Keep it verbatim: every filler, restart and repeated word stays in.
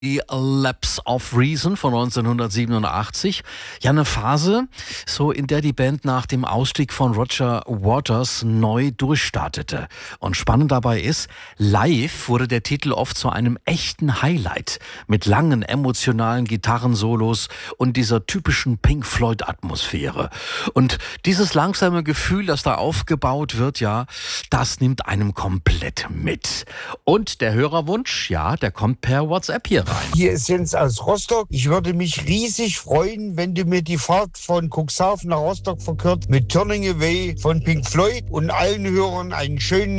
Die Lapse of Reason von neunzehnhundertsiebenundachtzig. Ja, eine Phase, so in der die Band nach dem Ausstieg von Roger Waters neu durchstartete. Und spannend dabei ist, live wurde der Titel oft zu einem echten Highlight mit langen emotionalen Gitarrensolos und dieser typischen Pink Floyd-Atmosphäre. Und dieses langsame Gefühl, das da aufgebaut wird, ja, das nimmt einem komplett mit. Und der Hörerwunsch, ja, der kommt per WhatsApp hier rein. Hier ist Jens aus Rostock. Ich würde mich riesig freuen, wenn du mir die Fahrt von Cuxhaven nach Rostock verkürzt mit Turning Away von Pink Floyd und allen Hörern einen schönen